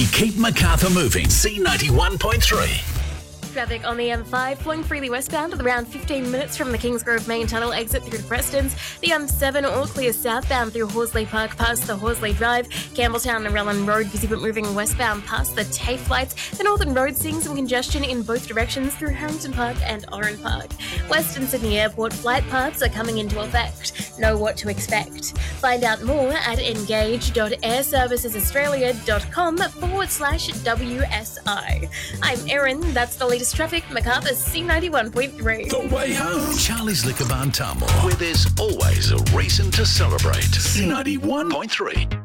keep Macarthur moving. C91.3. Traffic on the M5 flowing freely westbound at around 15 minutes from the Kingsgrove main tunnel exit through to Prestons. The M7 all clear southbound through Horsley Park past the Horsley Drive. Campbelltown and Rellan Road busy but moving westbound past the TAFE lights. The Northern Road seeing some congestion in both directions through Harrington Park and Oran Park. Western Sydney Airport flight paths are coming into effect. Know what to expect. Find out more at engage.airservicesaustralia.com/WSI. I'm Erin, that's the latest traffic, Macarthur C91.3. The way home. Charlie's Liquor Barn Tamworth, where there's always a reason to celebrate. C91.3.